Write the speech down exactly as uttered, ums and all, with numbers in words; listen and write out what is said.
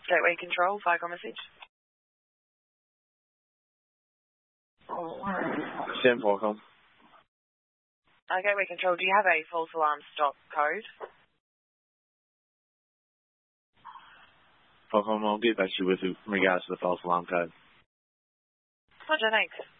Gateway Control, Vigo message. Stand Falcom. Uh, Gateway Control, do you have a false alarm stop code? Falcom, I'll get back to you with in regards to the false alarm code. Roger, thanks.